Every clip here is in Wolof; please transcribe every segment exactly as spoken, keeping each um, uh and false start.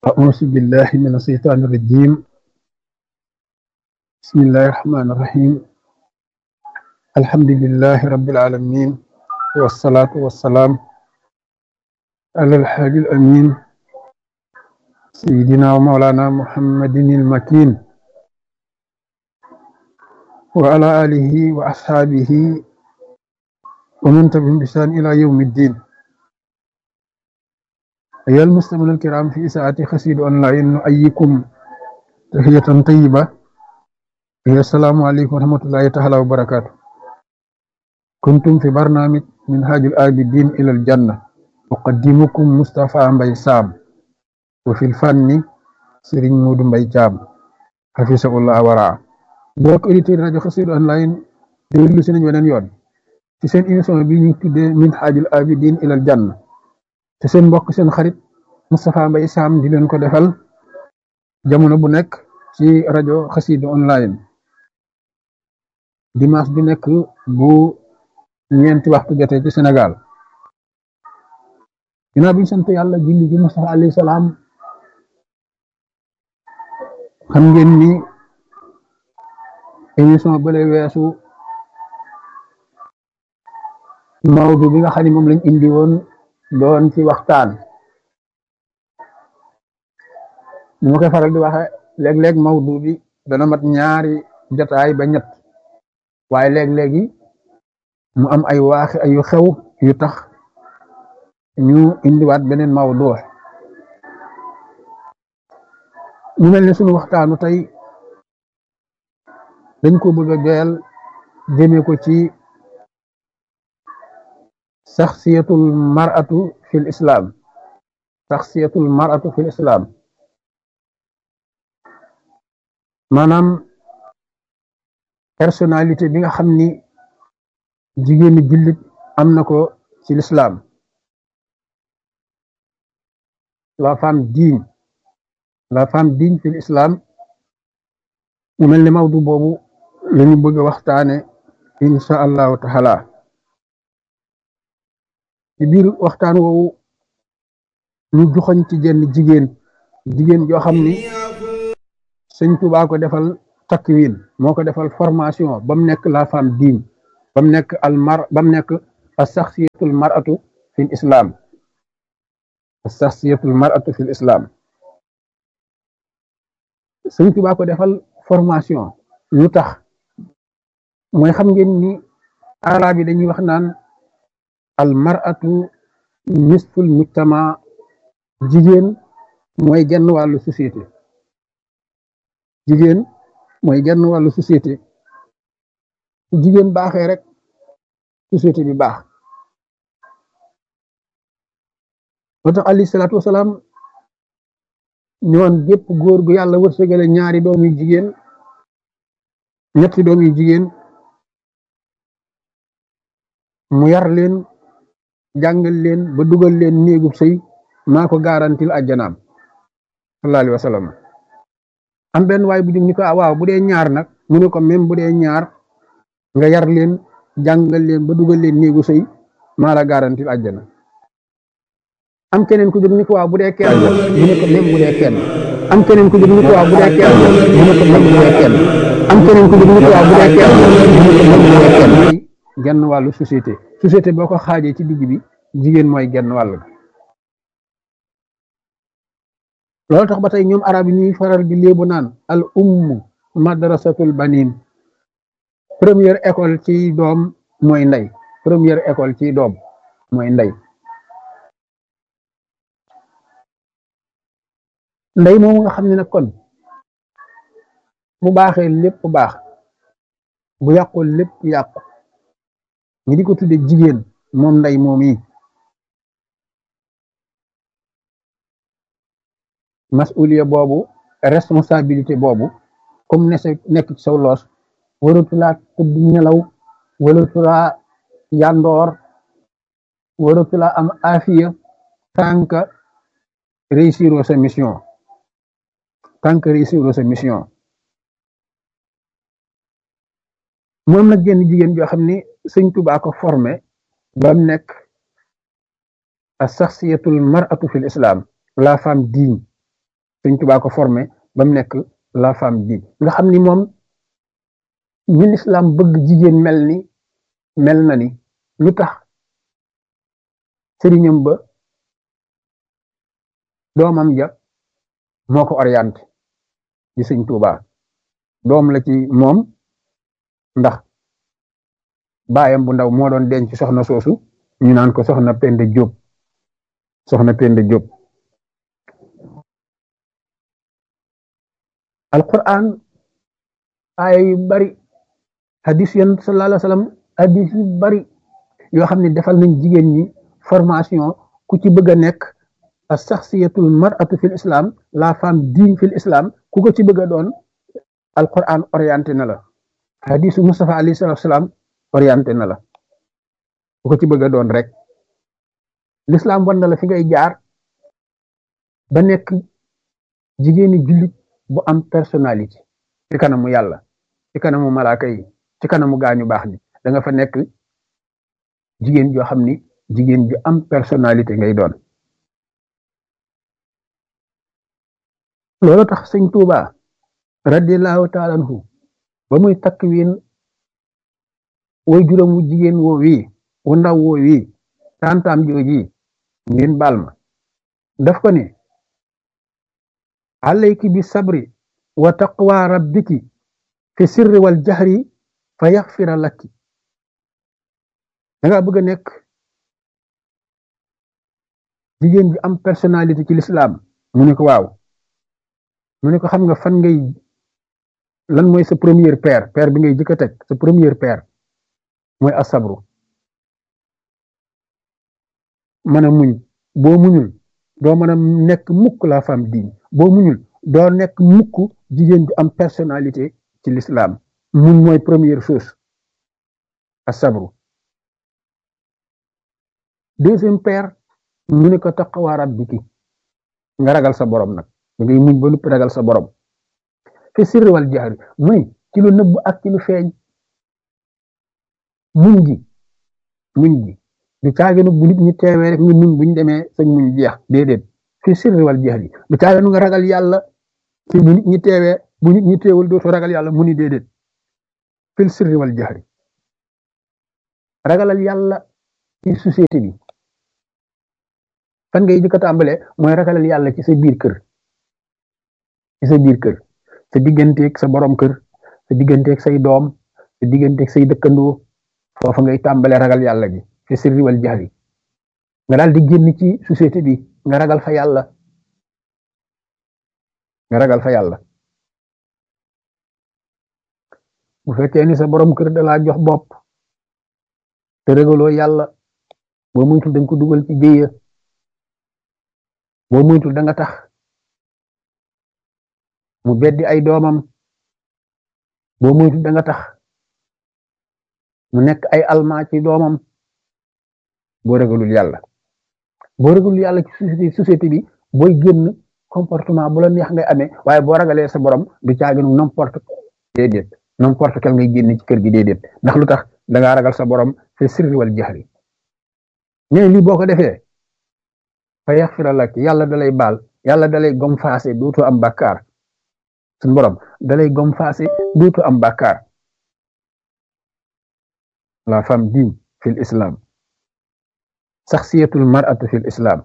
أعوذ بالله من الشيطان الرجيم. بسم الله الرحمن الرحيم. الحمد لله رب العالمين، والصلاة والسلام على الحبيب الأمين سيدنا ومولانا محمد المكين وعلى آله وأصحابه ومن تبعهم بإحسان إلى يوم الدين. أيها المستمعون الكرام، في ساعة خسيد أونلاين نؤيكم تحية طيبة، هي السلام عليكم ورحمة الله تعالى وبركاته. كنتم في برنامج منهاج العابدين إلى الجنة، أقدمكم مصطفى مباي سام، وفي الفن سيرين مودو مباي جام حفظه الله ورعاه. mbokk auditeurs rajo Xassida online déglu si nañ weneen yoon ci seen émission bi ñu tuddee minhajul abidin ilal janna te seen mbokk seen xarit Moustapha Mbaye Sam di leen ko defal jamono bu nekk ci rajo Xassida online dimanche bi nekk bu ñeenti waxtu jotee ci Sénégal. ginnaaw bi ñu sant yàlla julli ci Moustapha alayhi salaam, xam ngeen ni émission bële weesu mawdu bi nga xam ne moom lañ indi woon doon ci waxtaan. ni ma koy faral di waxe léeg-léeg mawdu bi dana mat ñaari jotaay ba ñett, waaye léeg-léegi mu am ay waaxi ay yu xew yu tax ñu indiwaat beneen mawdu. ñu mel ne sunu waxtaanu tey dañ ko bëgg a joyal jëme ko ci saxsiyatul mar'atu fil islam saxsiyatul mar'atu fil islam maanaam personnalité bi nga xam ni jigéeni jullit am na ko ci l'islam, la femme digne la femme digne fil islam. mu mel ni mawdu boobu lañu bëgg a waxtaane insha allahu taala. ci biir waxtaan woowu ñu joxoñ ci jenn jigéen jigéen joo xam ni Sëñ Tuubaa ko defal takwin, moo ko defal formation ba mu nekk la femme digne, ba mu nekk al mar ba mu nekk as saxsiyatul mar'atu fil islam as saxsiyatul mar'atu fil islam. Sëñ Tuubaa ko defal formation lu tax mooy xam ngeen ni arab yi dañuy wax naan al mar'atu nisful mujtama, jigéen mooy genn wàllu société jigéen mooy genn wàllu société su jigéen baaxee rek société bi baax. moo tax alayhi salaatu wasalaam ñoon gépp góor gu yàlla wërsëgale ñaari doom yu jigéen ñetti doom yu jigéen mu yar leen jàngal leen ba dugal leen néegub sëy, maa ko garantil àjjanaam sallallahu alayhi wa sallam. am benn waay bu jëm ni ko waaw bu dee ñaar nag, mu ne ko même bu dee ñaar nga yar leen jàngal leen ba dugal leen néegu sëy, maa la garantil àjjana. am keneen ku jóg ni ko waaw bu dee kenn mu ne ko même bu dee kenn. am keneen ku jóg ni ko waaw bu dee kenn mu ne ko même bu dee kenn. am keneen ku jóg ni ko waaw bu dee kenn mu ne ko même bu dee kenn. genn wàllu société société boo ko xaajee ci digg bi jigéen mooy genn wàll. loolu tax ba tey ñoom arab yi ñuy faral di léebu naan al ummu madrasatul banin, première école ci doom mooy ndey première école ci doom mooy ndey. ndey moomu nga xam ne nag kon bu baaxee lépp baax, bu yàqul lépp yàqu, ñi di ko tudde jigéen moom ndey moom yi. masuliya boobu, responsabilité boobu comme ne sa nekk ci saw loos, waratulaa tëdd nelaw, waratulaa yandoor, waratulaa am afiya tant que réussiroo sa mission tant que réussiroo sa mission. moom nag genn jigéen joo xam ni Sëñ Tuubaa ko formé ba mu nekk as saxsiyatul mar'atu fil islam, la femme digne Sëñ Tuubaa ko formé ba mu nekk la femme bi nga xam ni moom ñi lislaam bëgg jigéen mel ni mel na ni lu tax sëriñam ba doomam ja moo ko orienté ci Sëñ Tuubaa doom la ci moom ndax baayam bu ndaw moo doon denc soxna soosu ñu naan ko soxna Penda Jóob soxna Penda Jóob alquran aaya yu bari hadis yan sallallahu alayhi wa sallam hadis yu bari yoo xam ne defal nañ jigéen ñi formation ku ci bëgg a nekk as saxsiyatul mar'atu fil islam la femme digne fil islam ku ko ci bëgg a doon alquran orienté na la hadisu Mustafa alayhi salatu salaam orienté na la ku ko ci bëgg a doon rek l'islam wan na la fi ngay jaar ba nekk jigéeni jullit bu am personnalité ci kanamu yàlla ci kanamu malaaka yi ci kanamu gaañu baax ni da nga fa nekk jigéen joo xam ni jigéen ju am personnalité ngay doon loolu tax sëñ Tuuba radiyallahu taala anhu ba muy takk wiin way juróom wu jigéen woo wii wu ndaw woo wii tantaam jooji ngeen baal ma daf ko ne alayki bi sabri wa taqwa rabbiki fi sirri wal jahri fa yaxfira lakki da nga bëgg a nekk jigéen bi am personnalité ci l'islam mu ne ko waaw mu ne ko xam nga fan ngay lan mooy sa première paire paire bi ngay jëkk a teg sa première paire mooy asabru mën a muñ boo muñul doo mën a nekk mukk la femme digne boo muñul doo nekk mukk jigéen ju am personnalité ci l'islam muñ mooy première chose asabru deuxième paire mu ne ko taqwa rabbiki nga ragal sa borom nag da ngay muñ ba noppi ragal sa borom fi sirri wal jahri muy ci lu nëbb ak ci lu feeñ muñ gi muñ gi du caaginu bu nit ñi teewee rek nga muñ buñ demee sa muñ jeex déedéet fi sirri wal jahri du caaginu nga ragal yàlla ci bu nit ñi teewee bu nit ñi teewul dootu ragal yàlla mu ni déedéet fil sirri wal jahri ragalal yàlla ci société bi fan ngay jëkk a tàmbalee mooy ragalal yàlla ci sa biir kër ci sa biir kër sa digganteeg sa borom kër sa digganteeg say doom sa digganteeg say dëkkandoo foofa ngay tàmbalee ragal yàlla gi fi sirri wal jahri nga daal di génn ci société bi nga ragal fa yàlla nga ragal fa yàlla bu fekkee ni sa borom kër da laa jox bopp te ragaloo yàlla boo moytul da nga ko dugal ci jéeya boo moytul da nga tax mu beddi ay doomam boo moytul da nga tax mu nekk ay almaa ci doomam boo ragalul yàlla boo ragalul yàlla ci société société bi booy génn comportement bu la neex ngay amee waaye boo ragalee sa borom du caaginu n'importe déedéet n'importe quel ngay génn ci kër gi déedéet ndax lu tax da ngaa ragal sa borom fi sirri wal jahri ñene lii boo ko defee fa yaxfira lak yàlla dalay baal yàlla dalay gom faase dootu am bàkkaar suñ borom dalay gom faase dootu am bàkkaar la femme digne fil islam saxsiyatul mar'atu fil islam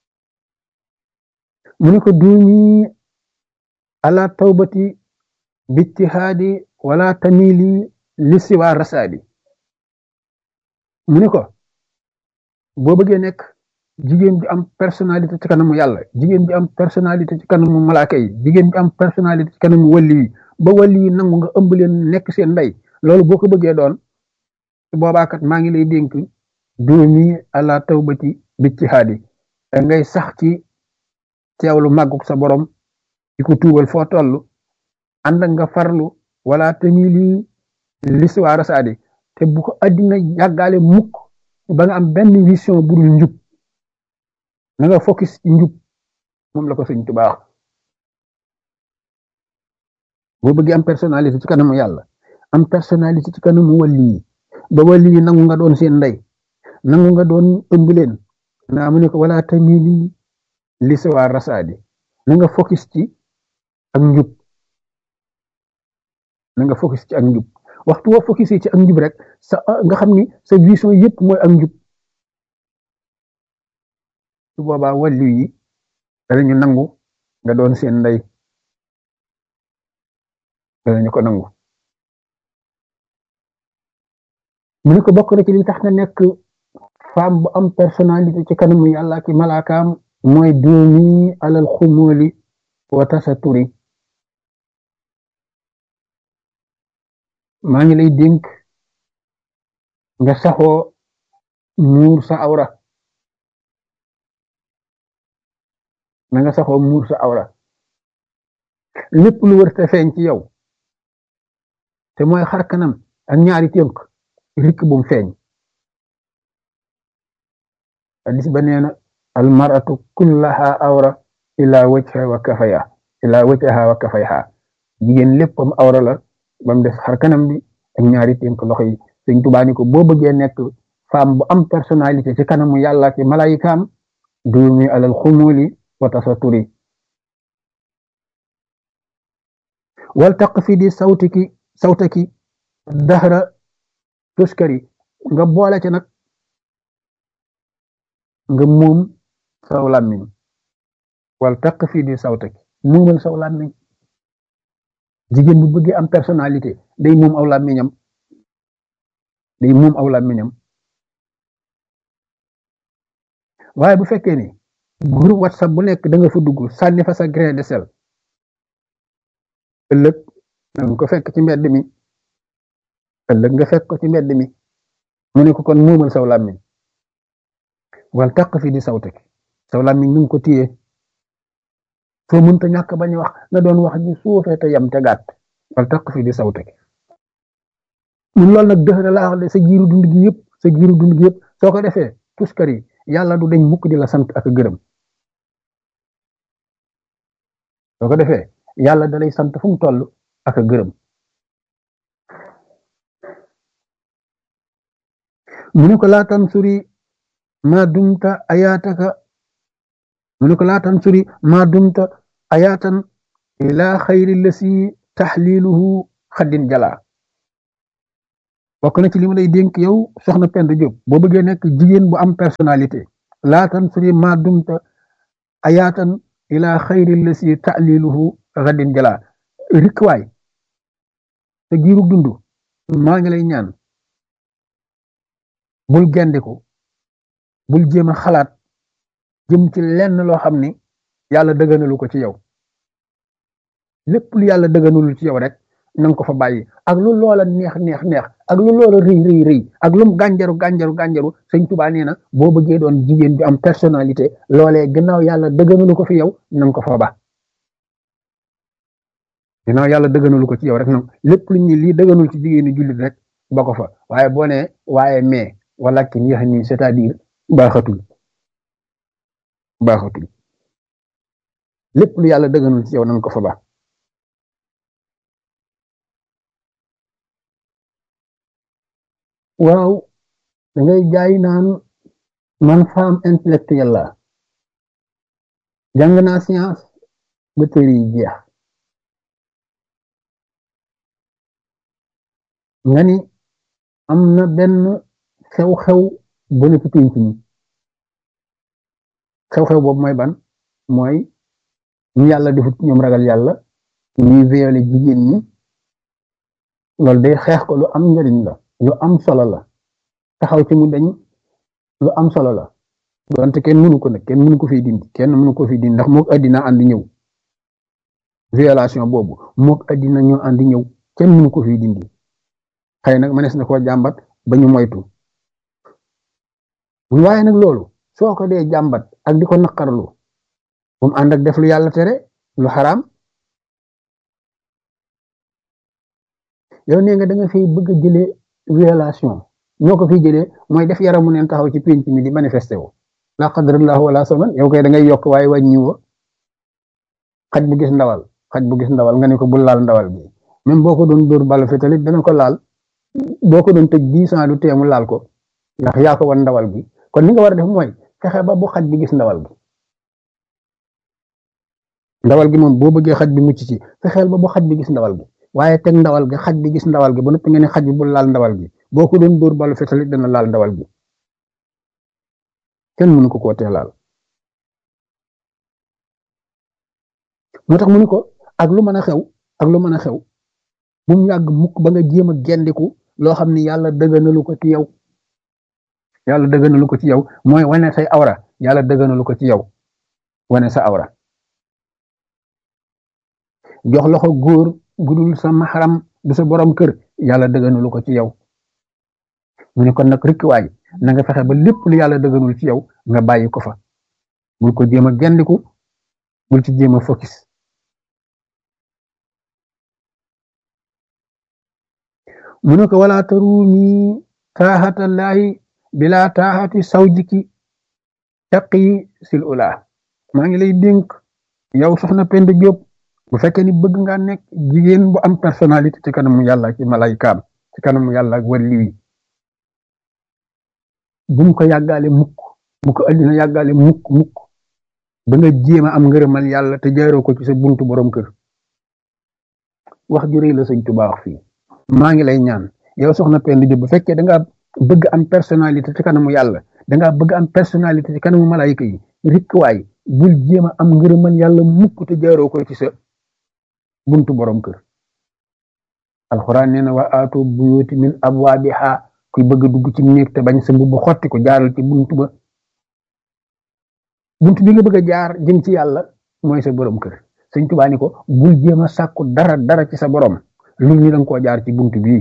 mu ne ko duumi ala tawbati bijtihaadi wala tamili li siwa rasaadi mu ne ko boo bëggee nekk jigéen bi am personnalité ci kanamu yàlla jigéen bi am personnalité ci kanamu malaaka yi jigéen bi am personnalité ci kanamu wàlli yi ba wàlli yi nangu nga ëmb leen nekk seen ndey loolu boo ko bëggee doon boobaakat maa ngi lay dénk doomi ala tawbati bijtihaadi ngay sax ci teewlu màgguk sa borom di ko tuubal foo toll ànd nga farlu wala tamili liswa rasaadi te bu ko addina yàggaale mukk ba nga am benn vision bu dul njub na nga focus ci njub moom la ko sëñ Tuubaa boo bëggee am personnalité ci kanamu yàlla am personnalité ci kanamu wàlli yi ba wàlli yi nangu nga doon seen ndey nangu nga doon ëmb leen naa mu ne ko wala tamili li siwa rasaadi na nga focus ci ak njub na nga focus ci ak njub waxtu woo focusé ci ak njub rek sa nga xam ni sa vision yëpp mooy ak njub su boobaa wàllu yi danañu nangu nga doon seen ndey danañu ko nangu mu ne ko bokk na ci li tax nga nekk femme bu am personnalité ci kanamu yàlla ki malaakaam mooy doomi alal xumóoli wa tasaturi maa ngi lay dénk nga saxoo muur sa awra na nga saxoo muur sa awra lépp lu wër te feeñ ci yow te mooy xar kanam ak ñaari tënk rikk bum feeñ hadis ba nee na al mar'atu kullaha awra ila wajha wa kafaya ila wajha wa kafayha jigéen léppam awra la ba mu def xar kanam bi ak ñaari tënk loxo yi Sëñ Tuubaa ni ko boo bëggee nekk femme bu am personnalité ci kanamu yàlla ci malaayikaam duumi alal xumuli wa tasaturi wal taqfi di sawtiki sawtaki dahra tuskari nga boole ci nag nga moom saw làmmiñ wal taqfi di sawtaki moomal saw làmmiñ jigéen bu bëggee am personnalité day moom aw làmmiñam day moom aw làmmiñam waaye bu fekkee ni groupe whatsapp bu nekk da nga fa dugg sànni fa sa grain de sel ëllëg nga ko fekk ci mbedd mi ëllëg nga fekk ko ci mbedd mi mu ne ko kon moomal saw làmmiñ wal taq fi di sawtaki saw làmmiñ nu ngi ko téye soo mënta ñàkk bañ wax nga doon wax ji suufee te yam te gàtt wal taq fi di sawtaki mun loolu nag dëx la wax de sa giiru dund gi yëpp sa giiru dund gi yëpp soo ko defee tuskar yi yàlla du dañ mukk di la sant ak gërëm soo ko defee yàlla da lay sant fu mu toll ak gërëm mu ne ko laa tansuri ma dumta ayaataka mu ne ko laa tansuri ma dumta ayaatan ila xayri lasi taxliluhu xaddin jala bokk na ci li ma lay dénk yow soxna Penda Diop boo bëggee nekk jigéen bu am personnalité laa tansuri ma dumta ayaatan ila xayri lasi taxliluhu xaddin jala rikwaay te giiru dund maa ngi lay ñaan bul gendiku bul jéem a xalaat jëm ci lenn loo xam ni yàlla dëgganalu ko ci yow lépp lu yàlla dëgganalul ci yow rek nanga ko fa bàyyi ak lu loola neex neex neex ak lu loola rëy rëy rëy ak lum gànjaru gànjaru gànjaru Sëñ Tuubaa nee na boo bëggee doon jigéen bi am personnalité loolee gannaaw yàlla dëgganalu ko fi yow nanga ko fa ba gannaaw yàlla dëgganalu ko ci yow rek nag lépp lu ñu lii dëgganul ci jigéenu jullit rek ba ko fa waaye boo nee waaye mais wala ki yéex nii c'est-à-dire baaxatul baaxatul lépp lu yàlla dëgganul ci yow nanga ko fa ba waaw da ngay jaay naan man femme intellectuelle la jàng naa science ba téere yi jeex nga ni am na benn xew-xew bu ne ci pénc mi xew-xew boobu mooy ban mooy ñu yàlla defut ñoom ragal yàlla ñuy violé jigéen ñi loolu day xeex ko lu am njariñ la lu am solo la taxaw ci mu dañ lu am solo la donte kenn mënu ko nag kenn mënu ko fi dindi kenn mënu ko fi dindi ndax mook addina àndi ñëw violation boobu mook addina ñoo àndi ñëw kenn mënu ko fi dindi xëy nag mënees na koo jàmbat ba ñu moytu waaye nag loolu soo ko dee jàmbat ak di ko naqarlu bu mu ànd ak def lu yàlla tere lu xaraam yow nee nga da nga fiy bëgg a jëlee violation ñoo ko fiy jëlee mooy def yaramu neen taxaw ci pénc mi di manifesté wu la qadrallahu wala saman yow koy da ngay yokk waaye wàññi woo xaj bu gis ndawal xaj bu gis ndawal nga ne ko bul laal ndawal bi même boo ko doon dóor balu fetalit dana ko laal boo ko doon tëj dix ans du teemu laal ko ndax yaa ko wan ndawal bi kon li nga war a def mooy fexe ba bu xaj bi gis ndawal bi ndawal gi moom boo bëggee xaj bi mucc ci fexeel ba bu xaj bi gis ndawal gi waaye teg ndawal gi xaj bi gis ndawal gi ba noppi nga ne xaj bi bul laal ndawal gi boo ko doon dóor balu fetal it dana laal ndawal gi kenn mënu ko koo tee laal moo tax mu ni ko ak lu mën a xew ak lu mën a xew bu mu yàgg mukk ba nga jéem a gendiku loo xam ni yàlla dëgganalu ko ci yow yàlla dëgganalu ko ci yow mooy wane say awra yàlla dëgganalu ko ci yow wane sa awra jox loxo góor gudul sa maxaram du sa borom kër yàlla dëgganalu ko ci yow mu ne kon nag rikk waay na nga fexe ba lépp lu yàlla dëgganul ci yow nga bàyyi ko fa bul ko jéem a gendiku bul ci jéem a focus mu ne ko wala tarumi taaxatallaahi bila taaxati sawjiki taqi sil ula maa ngi lay dénk yow soxna Penda Diop bu fekkee ni bëgg nga nekk jigéen bu am personnalité ci kanamu yàlla ci malaykaam ci kanamu yàlla ak wàlli wi bu mu ko yàggaale mukk bu ko addina yàggaale mukk mukk ba nga jéem a am ngërëmal yàlla te jaaroo ko ci sa buntu borom kër wax ju rëy la sëñ Tuubaa wax fii maa ngi lay ñaan yow soxna Penda Diop bu fekkee da nga bëgg am personnalité ci kanamu yàlla da nga bëgg am personnalité ci kanamu malayka yi rikkuwaay bul jéem a am ngërëmal yàlla mukk te jaaroo ko ci sa buntu borom kër alxuraan nee na wa aatu buyuti min abwaabiha kuy bëgg dugg ci néeg te bañ sa mbubb xotti ko jaaral ci buntu ba buntu bi nga bëgg a jaar jëm ci yàlla mooy sa borom kër sëñ Tuubaa ni ko bul jéem a sàkku dara dara ci sa borom lu ñu danga koo jaar ci buntu bii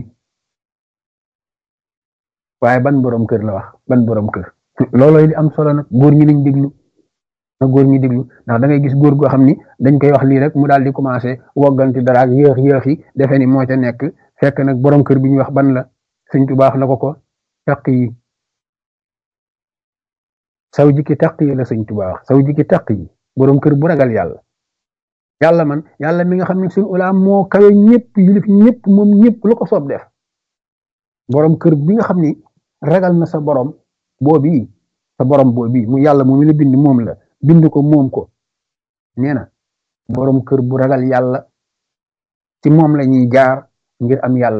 waaye ban borom kër la wax ban borom kër loolooy li am solo nag góor ñi nañ déglu na góor ñi déglu ndax da ngay gis góor goo xam ni dañ koy wax lii rek mu daal di commencé wogganti dara ak yéex yéex yi defe ni moo ca nekk fekk nag borom kër bi ñuy wax ban la sëñ Tuubaa na ko ko taq yi saw jikki taq yi la sëñ Tuubaa wax saw jikki taq yi borom kër bu ragal yàlla yàlla man yàlla mi nga xam ne suñu ulaam moo kawe ñëpp yilif ñëpp moom ñëpp lu ko soob def borom kër bi nga xam ni ragal na sa borom boobii sa borom boobii mu yàlla moom la bind moom la bind ko moom ko nee na borom kër bu ragal yàlla ci moom la ñuy jaar ngir am yàlla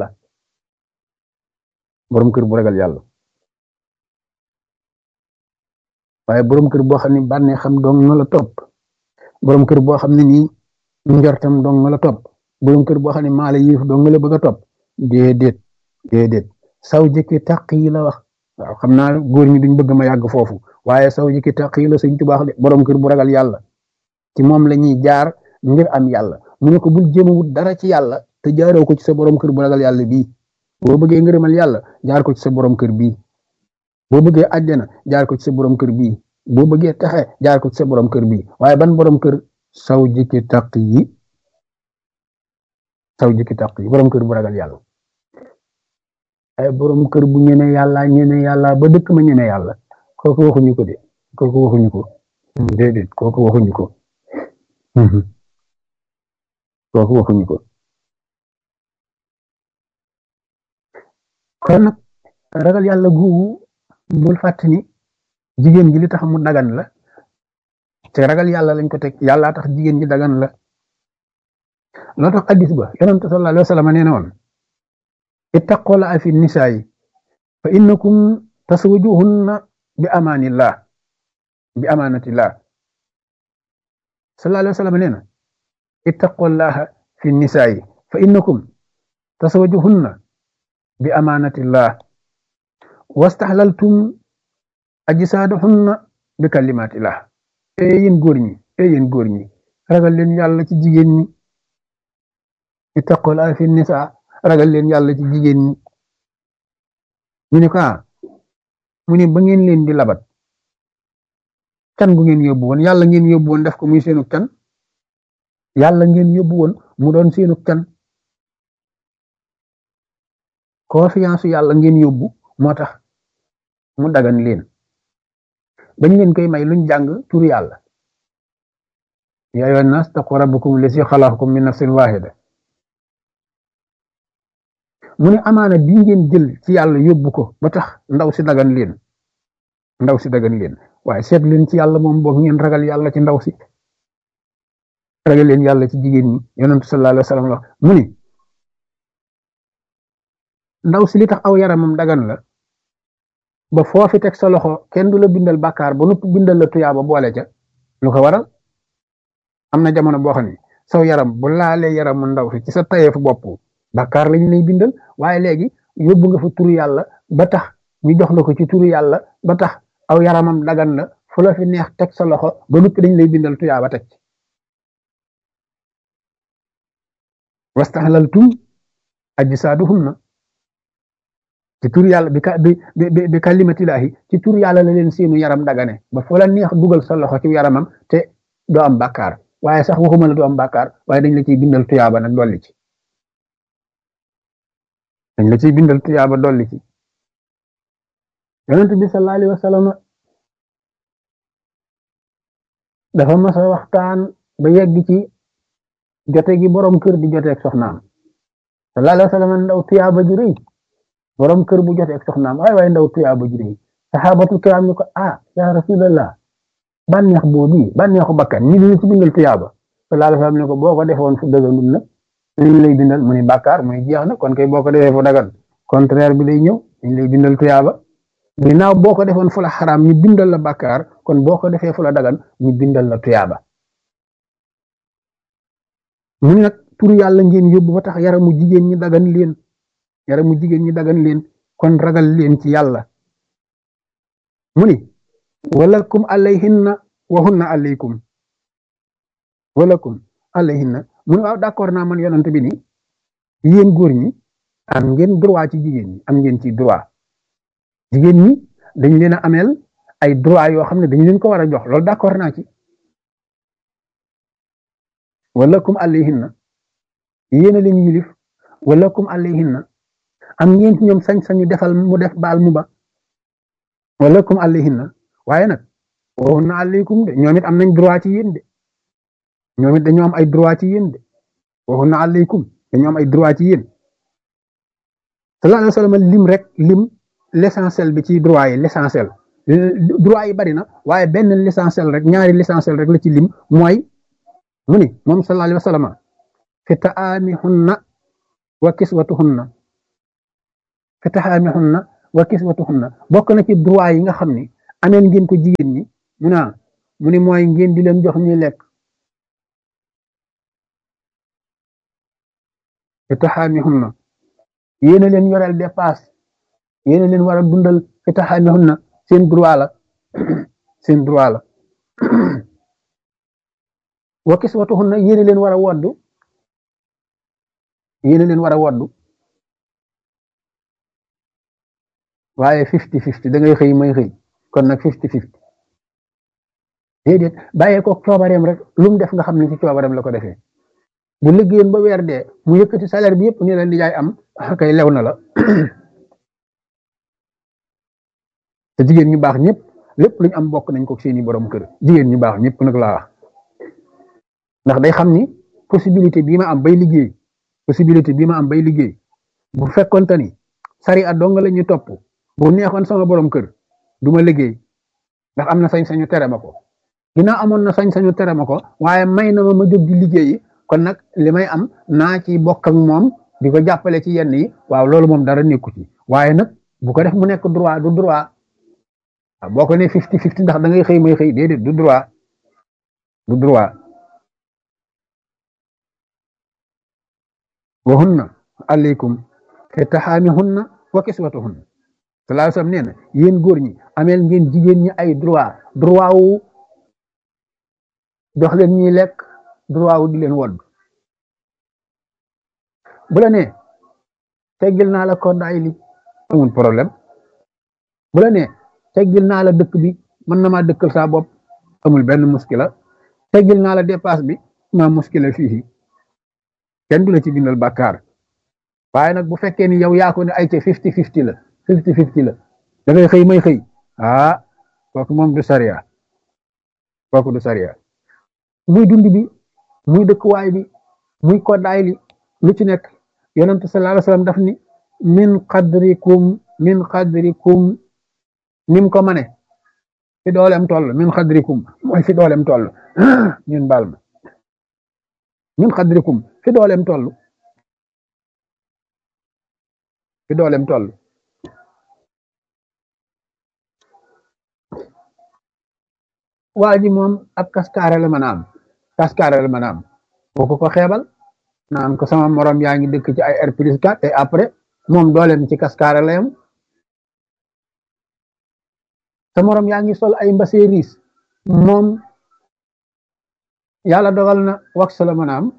borom kër bu ragal yàlla waaye borom kër boo xam ne bànnee xam dong nga la topp borom kër boo xam ne nii njortam dong nga la topp borom kër boo xam ne maa la yéef dong nga la bëgg a topp déedéet déedéet saw jikki taq yi la wax waaw xam naa góor ñi duñ bëgg ma yàgg foofu waaye saw jikki taq yi la sëñ Tuubaa de borom kër bu ragal yàlla ci moom la ñuy jaar ngir am yàlla mu ne ko bul jéem a wut dara ci yàlla te jaaroo ko ci sa borom kër bu ragal yàlla bii boo bëggee ngërëmal yàlla jaar ko ci sa borom kër bii boo bëggee àjjana jaar ko ci sa borom kër bii boo bëggee texe jaar ko ci sa borom kër bii waaye ban borom kër saw jikki taq yi saw jikki taq yi borom kër bu ragal yàlla ay borom kër bu ñeme yàlla ñeme yàlla ba dëkk ma ñeme yàlla kooku waxuñu ko de kooku waxuñu ko déedéet kooku waxuñu ko kooku waxuñu ko kon nag ragal yàlla googu bul fàtte ni jigéen ji li tax mu dagan la te ragal yàlla lañ ko teg yàlla tax jigéen ji dagan la loo tax addis ba yonent sallallahu alayhi wa sallam nee na woon ittaqola fi nisaayi fa innakum taswajuhunna bi amaanillah bi amaanatillah sallallahu alayhi wa sallam nee na ittaqollaha fi nisaayi fa innakum taswajuhunna bi amaanatillah wastaxlaltum ajsaadahunna bi kalimatillah e yéen góor ñi e yéen góor ñi ragal leen yàlla ci jigéen ñi ittaqollaha fi nisaa ragal leen yàlla ci jigéen ñi ñu ne ko mu ne ba ngeen leen di labat can gu ngeen yóbbu woon yàlla ngeen yóbbu woon def ko muy seenu can yàlla ngeen yóbbu woon mu doon seenu can confiance yàlla ngeen yóbbu moo tax mu dagan leen bañ leen koy may luñ jàng tur yàlla yaa ayyuhan naas taqu rabbakum lazi xalaqakum min nafsin waahida mu ne amaana bi ngeen jël ci yàlla yóbbu ko ba tax ndaw si dagan leen ndaw si dagan leen waaye seet leen ci yàlla moom boog ngeen ragal yàlla ci ndaw si ragal leen yàlla ci jigéen ñi yonent sallallahu alayhi wa sallam wax mu ni ndaw si li tax aw yaramam dagan la ba foofi teg sa loxo kenn du la bindal bàkkaar ba nupp bindal la tuyaaba boole ca lu ko waral am na jamono boo xam ne saw yaram bu laalee yaramu ndaw si ci sa tayeefu bopp bàkkaar lañ lay bindal waaye léegi yóbbu nga fa turu yàlla ba tax ñu jox la ko ci turu yàlla ba tax aw yaramam dagan na fu la fi neex teg sa loxo ba nuppi dañ lay bindal tuyaaba teg ci wastahlaltum ajsaaduhunna ci tur yàlla bi ka bi bi bi kalimatillaahi ci tur yàlla la leen seenu yaram dagane ba fu la neex dugal sa loxo ci yaramam te doo am bàkkaar waaye sax waxuma la doo am bàkkaar waaye dañ la ciy bindal tuyaaba nag dolli ci dañ la ciy bindal tuyaaba dolli ci yonent bi sallallahu alayhi wa sallam dafa mas a waxtaan ba yegg ci jote gi borom kër di joteeg soxnaam sallallahu alayhi wa sallam ndaw tuyaaba ju rëy borom kër bu joteeg soxnaam waaye waaye ndaw tuyaaba ju rëy saxaabatul kiram ni ko ah ya rasulallah bànneex boobu bànneexu bakkan ñi ñu ci bindal tuyaaba sallallahu alayhi wa sallam ni ko boo ko defoon fu dëgganul nag liñ lay bindal mu ni bàkkaar muy jeex na kon kay boo ko defee fu dagan contraire bi lay ñëw dañ lay bindal tuyaaba ginnaaw boo ko defoon fu la xaraam ñu bindal la bàkkaar kon boo ko defee fu la dagan ñu bindal la tuyaaba mu ni nag tur yàlla ngeen yóbbu ba tax yaramu jigéen ñi dagan leen yaramu jigéen ñi dagan leen kon ragal leen ci yàlla mu ni walakum alayhinna wa hunna alaykum walakum alayhinna mu ni waaw d'accord naa man yonent bi ni yéen góor ñi am ngeen droit ci jigéen ñi am ngeen ci droit jigéen ñi dañ leen a ameel ay droit yoo xam ne dañ leen ko war a jox loolu d'accord naa ci walakum alayhinna yéen a leen yilif walakum alayhinna am ngeen ci ñoom sañ-sañu defal mu def baal mu ba walakum alayhinna waaye nag wa hunna alaykum de ñoom it am nañ droit ci yéen de ñoom it dañoo am ay droit ci yéen de wa hunna alaykum dañoo am ay droit ci yéen sallallahu alayhi wa sallam lim rek lim l'essentiel bi ci droit yi l'essentiel droit yi bari na waaye benn l'essentiel rek ñaari l'essentiel rek la ci lim mooy mu ni moom sallallahu alayhi wa sallam fi ta'amihunna wa kiswatuhunna fi ta'amihunna wa kiswatuhunna bokk na ci droit yi nga xam ni ameel ngeen ko jigéen ñi mu naa mu ni mooy ngeen di leen jox ñuy lekk fi ta'amihunna yéen a leen yoreel dépasse yéen a leen war a dundal fi ta'amihunna seen droit la seen droit la wa kiswatuhunna yéen a leen war a woddu yéen a leen war a woddu waaye fifty fifty da ngay xëy may xëy kon nag fifty fifty déedéet bàyyee ko coobareem rek lu mu def nga xam ne ci coobareem la ko defee bu liggéeyoon ba weer dee mu yëkkati salaire bi yëpp ni leen di jaay am kay lew na la te jigéen ñu baax ñëpp lépp lu ñu am bokk nañ ko seeni borom kër jigéen ñu baax ñëpp nag laa wax ndax day xam ni possibilité bii ma am bay liggéey possibilité bii ma am bay liggéey bu fekkonte ni sari a dong la ñu topp bu neexoon sama borom kër du ma liggéey ndax am na sañ-sañu tere ma ko ginnaaw amoon na sañ-sañu tere ma ko waaye may na ma ma jóg di liggéeyi kon nag li may am naa ci bokk ak moom di ko jàppale ci yenn yi waaw loolu moom dara nekku ci waaye nag bu ko def mu nekk droit du droit waaw boo ko ne fifty fifty ndax da ngay xëy may xëy déedéet du droit du droit wa hunna alaykum fi tahaamihunna wa kiswatuhunna sallallahu alayhi wa sallam nee na yéen góor ñi ameel ngeen jigéen ñi ay droit droit wu jox leen ñuy lekk droit wu di leen wodd bu la nee teggil naa la koddaay li amul problème bu la nee teggil naa la dëkk bi mën na maa dëkkal saa bopp amul benn muskila teggil naa la dépasse bi maa muskila fii kenn du la ci bindal bàkkaar waaye nag bu fekkee ni yow yaa ko ne ay ca fifty fifty la fifty fifty la da ngay xëy may xëy ah kooku moom du sariya kooku du sariya muy dund bi muy dëkkuwaay bi muy koddaay li lu ci nekk yonent sallallahu alayhi wasallam daf ni min qadrikum min qadrikum nim ko mane fi doolem toll min qadrikum mooy fi doolem toll ñun baal ma min xadrikum fi dooleem toll fi dooleem toll waa ji moom ab kaskaare la mën a am kaskaare la mën a am boo ko ko xeebal naan ko sama morom yaa ngi dëkk ci ay R plus quatre et après moom dooleem ci kaskaare la yam sa morom yaa ngi sol ay mbasee riis moom yàlla dogal na wax la mën a am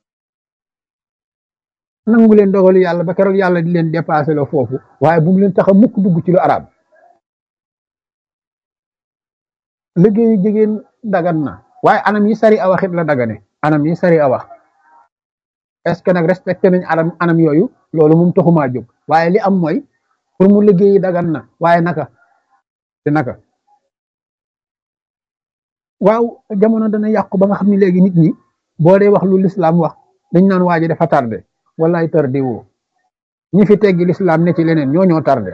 nangu leen dogalu yàlla ba keroog yàlla di leen dépassé la foofu waaye bu mu leen tax a mukk dugg ci lu arab liggéeyu jigéen dagan na waaye anam yi sari a waxit la dagane anam yi sari a wax est-ce que nag respecté nañ anam anam yooyu loolu moom taxumaa jóg waaye li am mooy pour mu liggéeyi dagan na waaye naka te naka waaw jamono dana yàqu ba nga xam ne léegi nit ñi boo dee wax lu lislaam wax dañ naan waa ji dafa tardé wallaay tardé woo ñi fi teggi lislaam ne ci leneen ñoo ñoo tardé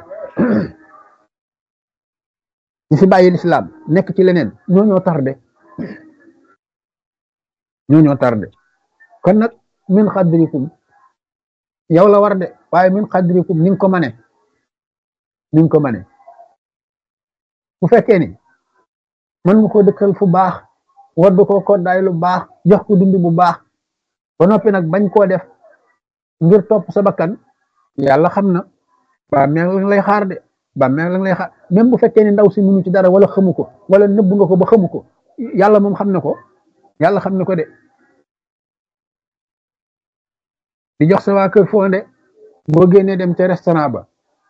ñi fi bàyyi lislaam nekk ci leneen ñoo ñoo tardé ñoo ñoo tardé kon nag min xadrikum yow la war de waaye min xadrikum ni nga ko mane ni nga ko mane bu fekkee ni mën nga ko dëkkal fu baax waddu ko koddaay lu baax jox ko dund bu baax ba noppi nag bañ koo def ngir topp sa bakkan yàlla xam na ba meel la lay xaar de ba meel la lay xaar même bu fekkee ni ndaw si munu ci dara wala xamu ko wala nëbbu nga ko ba xamu ko yàlla moom xam na ko yàlla xam na ko de di jox sa waa kër fonde boo génnee dem ca restaurant ba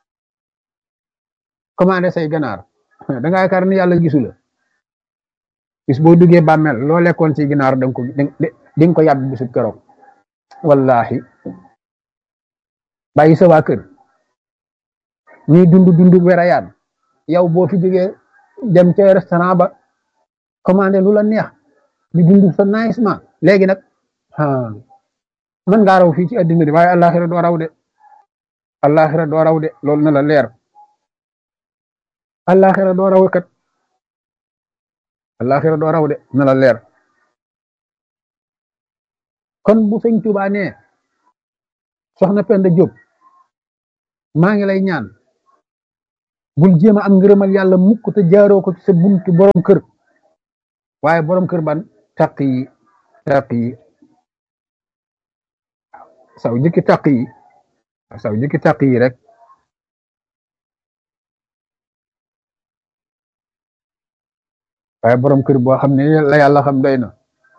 commandé say ganaar da nga yaakaar ni yàlla gisu la bis boo duggee bàmmeel loo lekkoon ci ginaar da nga ko di nga ko yàbb bisub keroog wallahi bàyyi sa waa kër ñuy dund dund werayaan yow boo fi jógee dem ca restaurant ba commandé lu la neex di dund sa naisement léegi nag mën ngaa raw fii ci addina de waaye àllaaxira doo raw de àllaaxira doo raw de loolu na la leer àllaaxira doo raw kat àllaaxira doo raw de na la leer kon bu sëñ Tuubaa nee soxna Penda Diop maa ngi lay ñaan bul jéem a am ngërëmal yàlla mukk te jaaroo ko ci sa buntu borom kër waaye borom kër ban taq yi taq yi saw jëkki taq yi saw jëkki taq yi rek waaye borom kër boo xam ne la yàlla xam doy na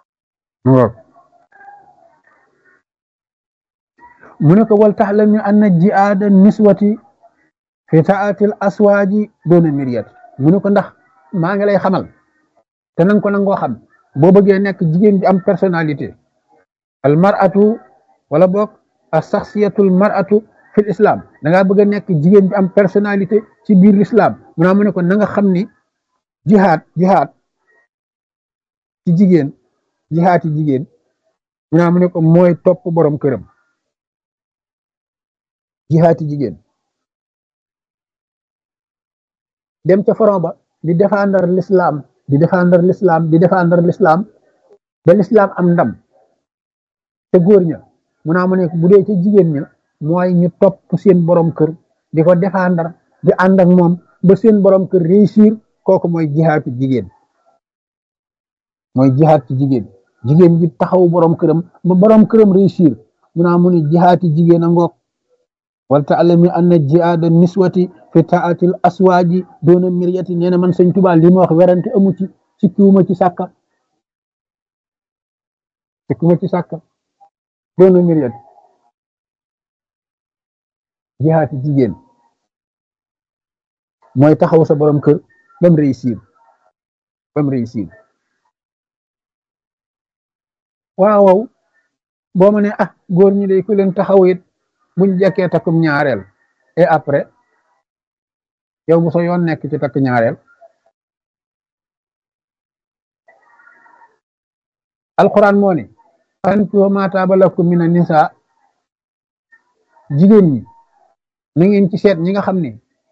mu ne ko wal taxlam anna jihaada niswati fi taatil aswaaji doona miriyat mu ne ko ndax maa ngi lay xamal te nanga ko nangoo xam boo bëggee nekk jigéen ji am personnalité al mar'atu wala boog a saxsiyatul mar'atu fil islam da ngaa bëgg a nekk jigéen ji am personnalité ci biir l'islam mu naa mu ne ko na nga xam ni jihaad jihaad ci jigéen jihaad ci jigéen mu naa mu ne ko mooy topp borom këram jihaad ci jigéen dem ca front ba di défendre l'islam di défendre l'islam di défendre l'islam ba l'islam am ndam te góor ña mu naa mu ne bu dee ci jigéen ña mooy ñu topp seen borom kër di ko défendre di ànd ak moom ba seen borom kër réussir kooku mooy jihaad ci jigéen mooy jihaad ci jigéen jigéen ji taxaw borom këram ba borom këram réussir mu naa mu ne jihaad ci jigéen a ngoog wal ta'lami anna jihaada niswati fi taatil aswaaji doona miryati nee na man sëñ Tuubaa li ma wax werante amu ci sikkiwuma ci sàkka sikkiwuma ci sàkka doona miryati jihaad ci jigéen mooy taxaw sa borom kër bam réussir bam réussir waaw waaw boo ma ne ah góor ñi day ku leen taxaw it buñ jekkee takkum ñaareel et après yow bu so yoon nekk ci takk ñaareel alquran moo ne fankihu maa taaba lakum mina nisaa jigéen ñi na ngeen ci seet ñi nga xam ne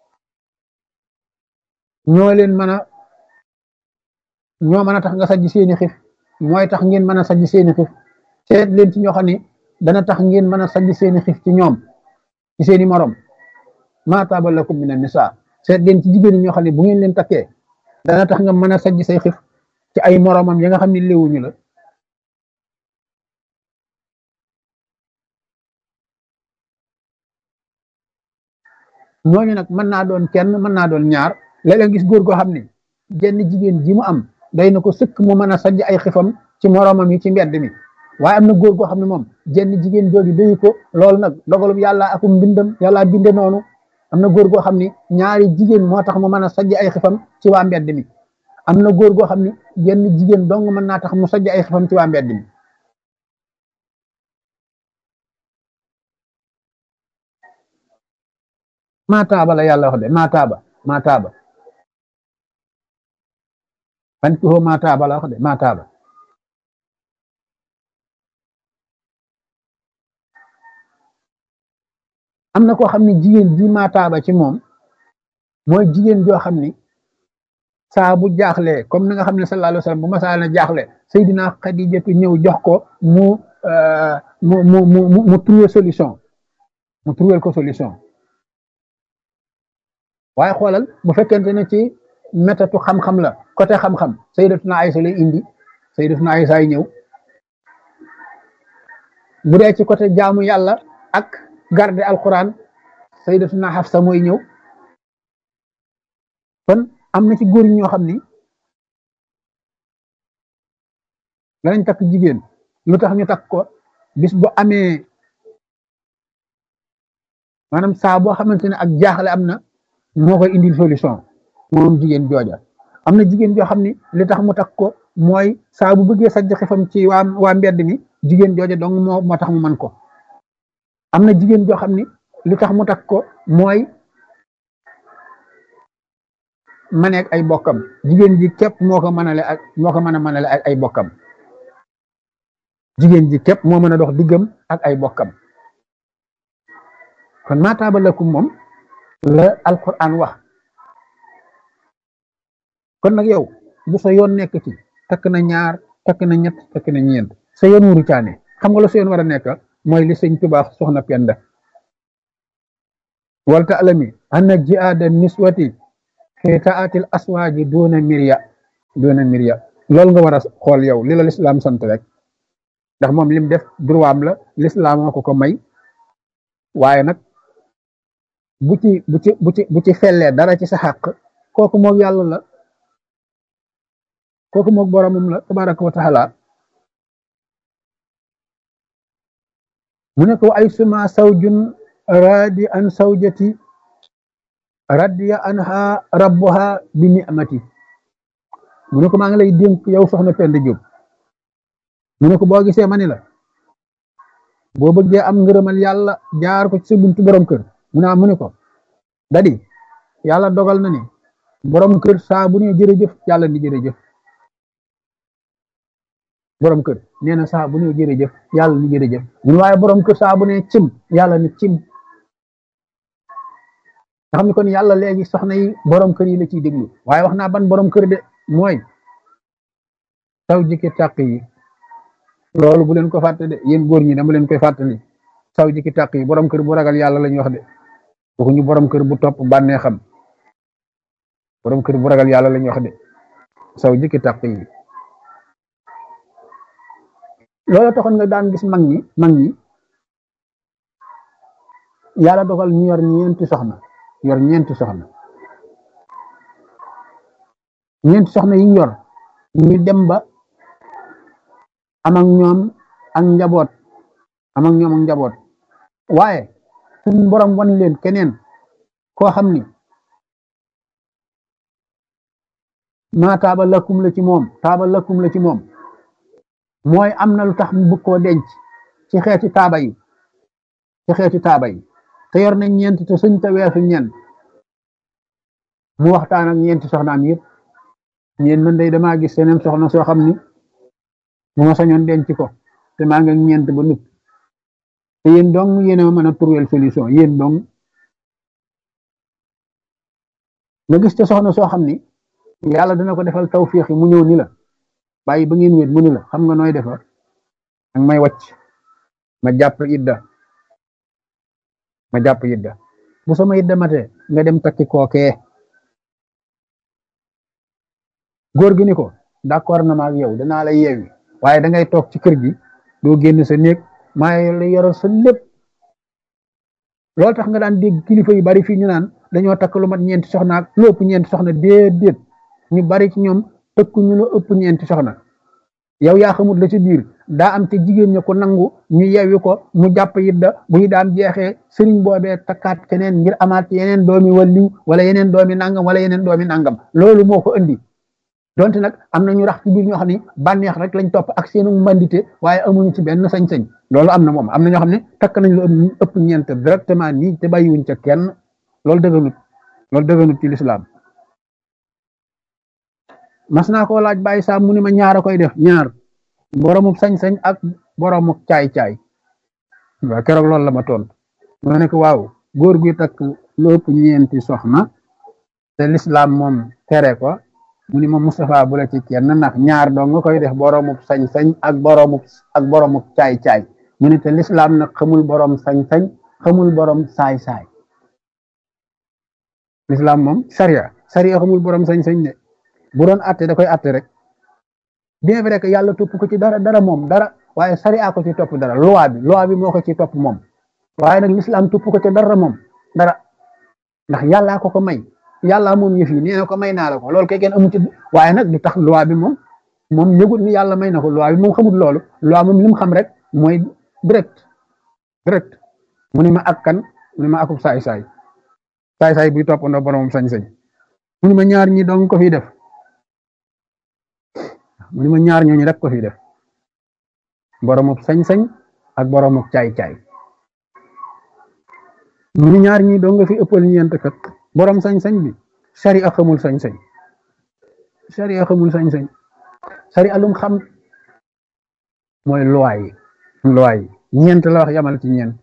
ñoo leen mën a ñoo mën a tax nga sajj seeni xif mooy tax ngeen mën a sajj seeni xif seet leen ci ñoo xam ne dana tax ngeen mën a sajj seeni xif ci ñoom ci seeni morom maa taaba lakum mina nisaa seet leen ci jigéen ñi ñoo xam ne bu ngeen leen takkee dana tax nga mën a sajj say xif ci ay moromam ya nga xam ne léewuñu la ñooñu nag mën naa doon kenn mën naa doon ñaar léeg-léeg gis góor goo xam ne jenn jigéen ji mu am day na ko sëkk mu mën a sajj ay xifam ci moromam yi ci mbedd mi waaye am na góor goo xam ne moom jenn jigéen jooju doyu ko loolu nag dogalub yàlla akum mbindam yàlla binde noonu am na góor goo xam ne ñaari jigéen moo tax mu mën a sajj ay xifam ci waa mbedd mi am na góor goo xam ne jenn jigéen dong mën naa tax mu sajj ay xifam ci waa mbedd mi maataaba la yàlla wax de maataaba maataaba fan ki hoo maataaba la wax de maataaba am na koo xam ne jigéen ji maataaba ci moom mooy jigéen joo xam ni saa bu jaaxlee comme ni nga xam ne sallallahu alayhi wa sallam bu masaa na jaaxle Seydina Xadijatu ñëw jox ko mu mu mu mu mu trouver solution mu trouver ko solution waaye xoolal bu fekkente ne ci métatu xam-xam la côté xam-xam Sayyidatuna Aysa lay indi Sayyidatuna Aysa ay ñëw bu dee ci côté jaamu yàlla ak garde alquran Sayyidatuna Hafsa mooy ñëw kon am na ci góor ñoo xam ni danañ takk jigéen lu tax ñu takk ko bis bu amee maanaam saa boo xamante ne ak jaaxle am na moo koy indil solution moom jigéen jooja am na jigéen joo xam ni li tax mu takk ko mooy saa bu bëggee sajj xifam ci waa waa mbedd mi jigéen jooja dong moo moo tax mu man ko am na jigéen joo xam ni li tax mu takk ko mooy maneeg ay bokkam jigéen ji képp moo ko mënale ak moo ko mën a mënale ak ay bokkam jigéen ji képp moo mën a dox diggam ak ay bokkam kon maa taaba lakum moom la alquran wax kon nag yow bu sa yoon nekk ci takk na ñaar takk na ñett takk na ñeent sa yoon wuru caane xam nga la sa yoon war a nekk mooy li sëñ Tuubaa soxna Penda wal ta'lami anna jihaada niswati fi ta'atil aswaaji doona mirya doona mirya loolu nga war a xool yow li la lislaam sant rek ndax moom lim def droit la lislaam moo ko ko may waaye nag bu ci bu ci bu ci bu ci fellee dara ci sa xàq kooku moog yàlla la kooku moog boromam la tabaraka wa taala mu ne ko ay suma sawjun radi an sawjati radiya anha rabbuha bi ni'mati mu ne ko maa ngi lay dénk yow soxna Penda Diop mu ne ko boo gisee ma ni la boo bëggee am ngërëmal yàlla jaar ko ci sa buntu borom kër mu ne mu ne ko dadi yàlla dogal na ni borom kër saa bu ne jërëjëf yàlla ni jërëjëf borom kër nee na saa bu ne jërëjëf yàlla ni jërëjëf mun waaye borom kër saa bu ne cim yàlla ni cim nga xam ne kon yàlla léegi soxna yi borom kër yi la ciy déglu waaye wax naa ban borom kër de mooy taw jikki tàq yi loolu bu leen ko fàtte de yéen góor ñi dama leen koy fàttali saw jikki tàq yi borom kër bu ragal yàlla lañu wax de waxuñu borom kër bu topp bànnee xam borom kër bu ragal yàlla lañu wax de saw jikki tàq yi loolu taxoon nga daan gis mag ñi mag ñi yàlla dogal ñu yor ñeenti soxna yor ñeenti soxna ñeenti soxna yi ñu yor ñu dem ba am ak ñoom ak njaboot am ak ñoom ak njaboot waaye suñ borom wan leen keneen koo xam ni maa taaba lakum la ci moom taaba lakum la ci moom mooy am na lu tax mu bëgg koo denc ci xeeti taaba yi ci xeeti taaba yi te yor nañ ñeent te suñ te weesu ñeent mu waxtaan ak ñeenti soxnaam yëpp ñeen man day damaa gis seneen soxna soo xam ni bu ma sañoon denc ko te maa ngi ñeent ba nit te yéen dong yéen a mën a trouver solution yéen dong nga gis te soxna soo xam ni yàlla dana ko defal tawfiix mu ñëw ni la bàyyi ba ngeen wéet mu ni la xam nga nooy defar ak may wacc ma jàpp idda ma jàpp idda bu sama idda mate nga dem takki kookee góor gi ni ko d'accord na ma ak yow danaa la yeewi waaye da ngay toog ci kër gi doo génn sa néeg maa la yoral sa lépp loolu tax nga daan dégg kilifa yu bari fii ñu naan dañoo takk lu mat ñeenti soxna ak lu ëpp ñeenti soxna déedéet ñu bari ci ñoom tëkku ñu lu ëpp ñeenti soxna yow yaa xamut la ci biir daa am te jigéen ña ko nangu ñu yeewi ko mu jàpp yidda bu ñu daan jeexee sëriñ boobee takkaat keneen ngir amaat yeneen doomi walliw wala yeneen doomi nangam wala yeneen doomi nangam loolu moo ko indi donte nag am na ñu rax ci biir ñoo xam ne bànneex rek lañ topp ak seenu mbandite waaye amuñu ci benn sañ-sañ loolu am na moom am na ñoo xam ne takk nañ lu ëpp ñeent directement nii te bàyyiwuñ ca kenn loolu dëgganut loolu dëgganut ci lislaam mas naa koo laaj bàyyi saa mu ni ma ñaar a koy def ñaar boromub sañ-sañ ak boromub caay-caay waaw keroog loolu la ma toon ma ne ko waaw góor guy takk lu ëpp ñeenti soxna te lislaam moom tere ko mu ni ma Moustapha bu la ci kenn ndax ñaar dong nga koy def boromub sañ-sañ ak boromub ak boromub caay-caay mu ni te lislaam nag xamul borom sañ-sañ xamul borom saay-saay lislaam moom sariya sariya xamul borom sañ-sañ de bu doon atte da koy atte rek bien vrai que yàlla topp ko ci dara dara moom dara waaye sariya ko ci topp dara loi bi loi bi moo ko ci topp moom waaye nag lislaam topp ko ci dara moom dara ndax yàllaa ko ko may yàlla moom yëf yi nee na ko may naa la ko loolu kay kenn amu ci waaye nag du tax loi bi moom moom yëgut ni yàlla may na ko loi bi moom xamut loolu loi moom li mu xam rek mooy direct direct mu ni ma ak kan mu ni ma akub saay saay saay saay buy toppandoo boromam sañ-sañ mu ni ma ñaar ñi dong ko fi def mu ni ma ñaar ñooñu rek ko fi def boromam sañ-sañ ak boromam caay-caay mu ni ñaar ñi dong nga fi ëppal ñeent kat borom sañ-sañ bi sariya xamul sañ-sañ sariya xamul sañ-sañ sariya lum xam mooy loi yi loi yi ñeent la wax yamal ci ñeent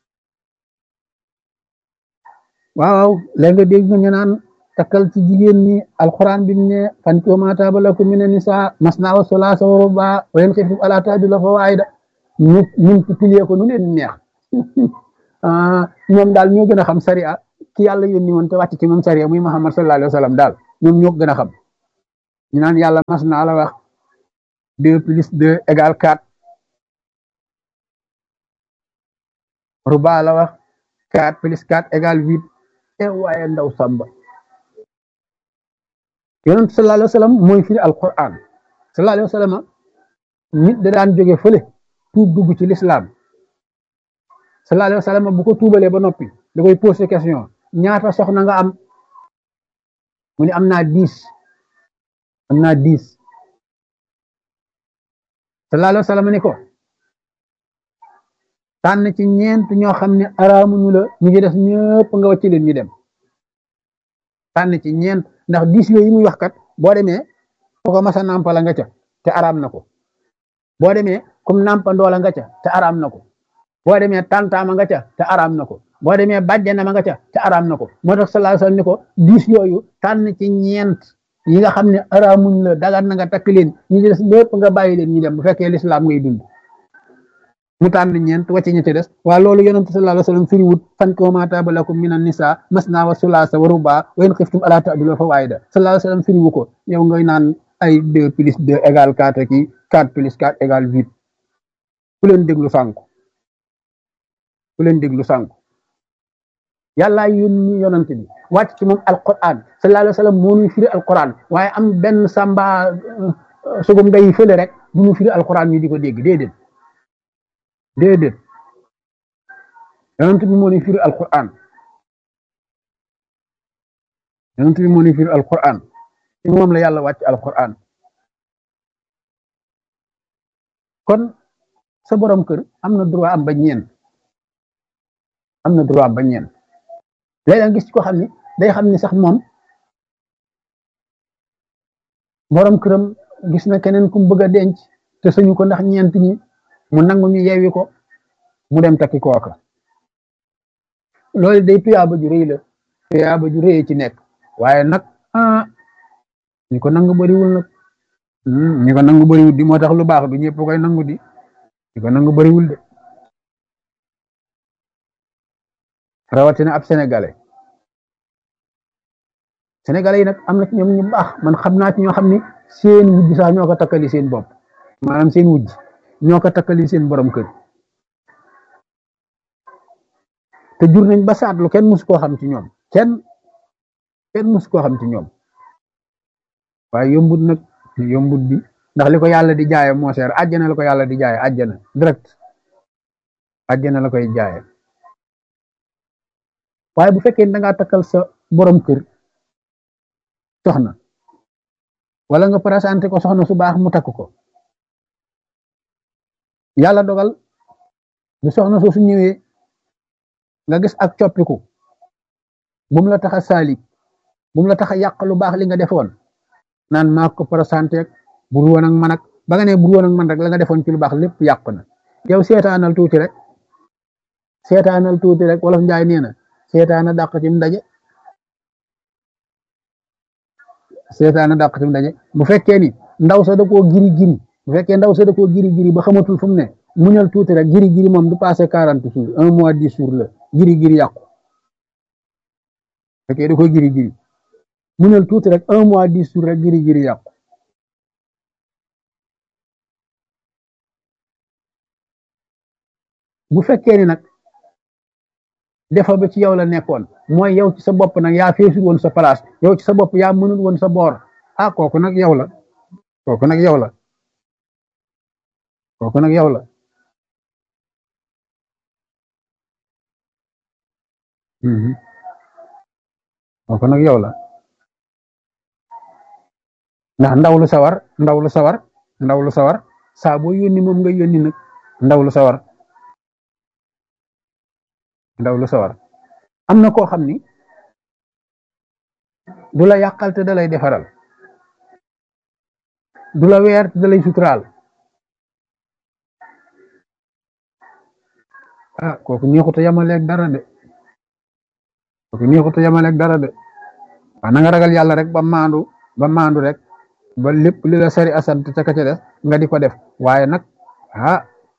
waaw léegi nga dégg ñu naan takkal ci jigéen ñi alquran bi ne fan ko ma taaba lakum mina nisaa masna wa sulaasa wa rubaa wa in xiftum allaa ta'dilu fa waahida ñu multiplier ko nu leen neex ñoom daal ñoo gën a xam sariya ki yàlla yónni woon te wàcc ci moom sariya muy Muhammad sallallahu alayhi wa sallam daal ñoom ñoo gën a xam ñu naan yàlla mas naa la wax deux plus deux égale quatre ruba la wax quatre plus quatre égale huit e waaye ndaw samba yonent sallallahu alayhi wa sallam mooy firi alquran sallallahu alayhi wa sallam nit da daan jóge fële tuub dugg ci l'islam sallallahu alayhi wa sallam bu ko tuubalee ba noppi da koy posé question ñaata soxna nga am mu ne am naa dix am naa dix sallallahu alayhi wa sallam ni ko tànn ci ñeent ñoo xam ne araamuñu la ñu ngi def ñëpp nga wàcc leen ñu dem tànn ci ñeent ndax dix yooyu muy wax kat boo demee ko ko masa nàmpala nga ca te araam na ko boo demee comme nàmpandoola nga ca te araam na ko boo demee tantaama nga ca te araam na ko boo demee bàjjanama nga ca te araam na ko moo tax sallallahu alayhi wasallam ni ko dix yooyu tànn ci ñeent yi nga xam ne araamuñ la dagan na nga takk leen ñu des lépp nga bàyyi leen ñu dem bu fekkee lislaam ngay dund mu tànn ñeent wàcc ña ca des waa loolu yonent sallallahu alayhi wasallam firiwut fankihu maa taaba lakum minan nisaa masnaa wa sulaasa wa rubaa wa in xiftum allaa ta'dilu fa waahida sallallahu alayhi wasallam firiwu ko yow ngay naan ay deux plus deux égale quatre ki quatre plus quatre égale huit ku leen déglu sànku ku leen déglu sànku yàlla yónni yonent bi wàcc ci moom alquran sallallahu alayhi wasallam moo ñuy firi alquran waaye am benn samba sugum day fële rek bu ñu firi alquran ñu di ko dégg déedéet déedéet yonent bi moo ñuy firi alquran yonent bi moo ñuy firi alquran ci moom la yàlla wàcc alquran kon sa borom kër am na droit am ba ñeent am na droit am ba ñeent léeg-léeg gis ko xam ni day xam ni sax moom borom këram gis na keneen ku mu bëgg a denc te sañu ko ndax ñeent ñi mu nangu ñu yeewi ko mu dem takki kooka loolu day tuyaaba ju rëy la tuyaaba ju rëy ci nekk waaye nag ah ñi ko nangu bëriwul nag ñi ko nangu bëriwul di moo tax lu baax du ñëpp koy nangu di di ko nangu bëriwul de rawatina ab sénégalais sénégalais yi nag am na ci ñoom ñu baax man xam naa ci ñoo xam ni seen wujj sax ñoo ko takkali seen bopp maanaam seen wujj ñoo ko takkali seen borom kër te jur nañ ba saatlu kenn mus koo xam ci ñoom kenn kenn mus koo xam ci ñoom waaye yombut nag yombut bi ndax li ko yàlla di jaaye moo seer àjjana la ko yàlla di jaaye àjjana direct àjjana la koy jaaye waaye bu fekkee da ngaa takkal sa borom kër soxna wala nga présenté ko soxna su baax mu takk ko yàlla dogal bu soxna soo su ñëwee nga gis ak coppiku bu mu la tax a saalik bu mu la tax a yàq lu baax li nga defoon naan maa ko présenté ak bur woon ak man ak ba nga ne bur woon ak man rek la nga defoon ci lu baax lépp yàq na yow seetaanal tuuti rek seetaanal tuuti rek wolof njaay nee na seetaana dàq ci mu daje seetaana dàq ci mu daje bu fekkee ni ndaw sa da koo giri giri bu fekkee ndaw sa da koo giri giri ba xamatul fu mu ne muñal tuuti rek giri giri moom du passé quarante jours un mois dix jours la giri giri yàqu fekkee da koo giri giri muñal tuuti rek un mois dix jours rek giri giri yàqu bu fekkee ni nag defa ba ci yow la nekkoon mooy yow ci sa bopp nag yaa feesul woon sa place yow ci sa bopp yaa mënul woon sa boor ah kooku nag yow la kooku nag yow la kooku nag yow la kooku nag yow la ndax ndaw lu sawar ndaw lu sawar ndaw lu sawar saa boo yónni moom nga yónni nag ndaw lu sawar ndaw lu sawar am na koo xam ni du la yàqal te da lay defaral du la weer te da lay suturaal ah kooku neexut a yamaleeg dara de kooku neexut a yamaleeg dara de waaw na nga ragal yàlla rek ba maandu ba maandu rek ba lépp li la sari asant ca ka ca def nga di ko def waaye nag ah